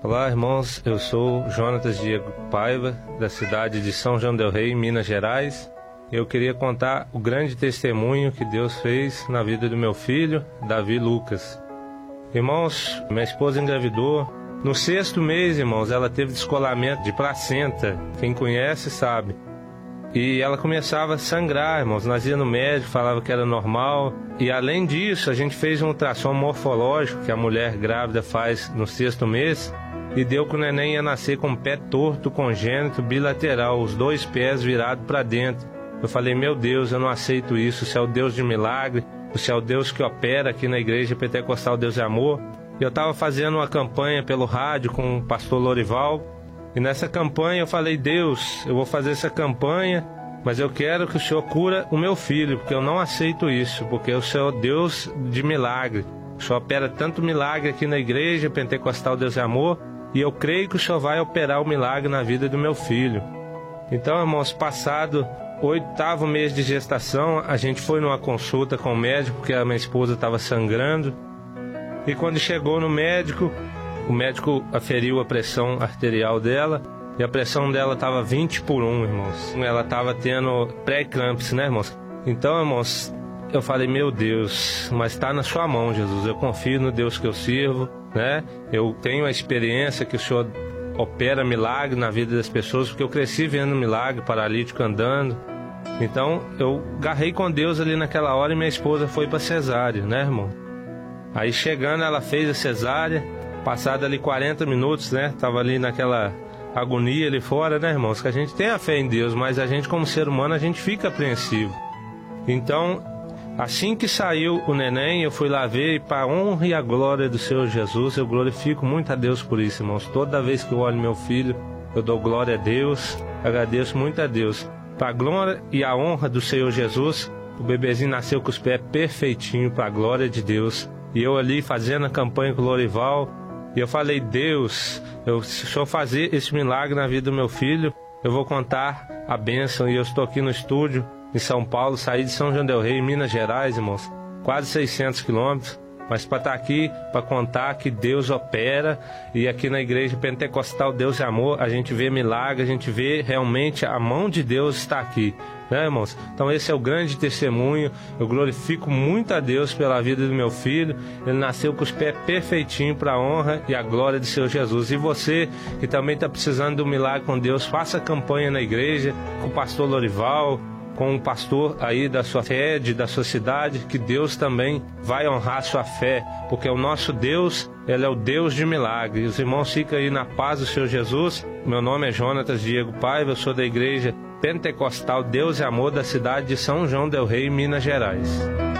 Olá, irmãos, eu sou Jonatas Diego Paiva, da cidade de São João del Rei, Minas Gerais. Eu queria contar o grande testemunho que Deus fez na vida do meu filho, Davi Lucas. Irmãos, minha esposa engravidou. No 6º mês, irmãos, ela teve descolamento de placenta. Quem conhece sabe. E ela começava a sangrar, irmãos. Nós ia no médico, falava que era normal. E além disso, a gente fez um ultrassom morfológico que a mulher grávida faz no 6º mês. E deu que o neném ia nascer com o pé torto, congênito, bilateral, os 2 pés virados para dentro. Eu falei, meu Deus, eu não aceito isso. Você é o Deus de milagre, você é o Deus que opera aqui na Igreja Pentecostal Deus de Amor. E eu estava fazendo uma campanha pelo rádio com o pastor Lorival. E nessa campanha eu falei, Deus, eu vou fazer essa campanha, mas eu quero que o Senhor cura o meu filho, porque eu não aceito isso, porque o Senhor é o Deus de milagre. O Senhor opera tanto milagre aqui na Igreja Pentecostal Deus de Amor, e eu creio que o Senhor vai operar o milagre na vida do meu filho. Então, irmãos, passado o 8º mês de gestação, a gente foi numa consulta com o médico, porque a minha esposa estava sangrando. E quando chegou no médico, o médico aferiu a pressão arterial dela, e a pressão dela estava 20/1, irmãos. Ela estava tendo pré-eclâmpsia, né, irmãos? Então, irmãos, eu falei, meu Deus, mas está na sua mão, Jesus. Eu confio no Deus que eu sirvo, né? Eu tenho a experiência que o Senhor opera milagre na vida das pessoas, porque eu cresci vendo milagre, paralítico andando. Então, eu agarrei com Deus ali naquela hora e minha esposa foi para cesárea, né, irmão? Aí chegando, ela fez a cesárea, passado ali 40 minutos, né? Tava ali naquela agonia ali fora, né, irmãos? Que a gente tem a fé em Deus, mas a gente como ser humano, a gente fica apreensivo. Então, assim que saiu o neném, eu fui lá ver, e para a honra e a glória do Senhor Jesus, eu glorifico muito a Deus por isso, irmãos. Toda vez que eu olho meu filho, eu dou glória a Deus, agradeço muito a Deus. Para a glória e a honra do Senhor Jesus, o bebezinho nasceu com os pés perfeitinho, para a glória de Deus. E eu ali fazendo a campanha com o Lorival, e eu falei, Deus, se o Senhor fazer esse milagre na vida do meu filho, eu vou contar a bênção. E eu estou aqui no estúdio, em São Paulo, saí de São João del Rei, Minas Gerais, irmãos, quase 600 quilômetros, mas para estar aqui, para contar que Deus opera, e aqui na Igreja Pentecostal Deus de Amor, a gente vê milagre, a gente vê realmente a mão de Deus está aqui, né, irmãos? Então esse é o grande testemunho. Eu glorifico muito a Deus pela vida do meu filho. Ele nasceu com os pés perfeitinhos para a honra e a glória do Senhor Jesus. E você que também está precisando de um milagre com Deus, faça campanha na igreja com o pastor Lorival, com o pastor aí da sua sede, da sua cidade, que Deus também vai honrar a sua fé, porque o nosso Deus, Ele é o Deus de milagre. Os irmãos ficam aí na paz do Senhor Jesus. Meu nome é Jonatas Diego Paiva, eu sou da Igreja Pentecostal Deus e Amor da cidade de São João del Rei, Minas Gerais.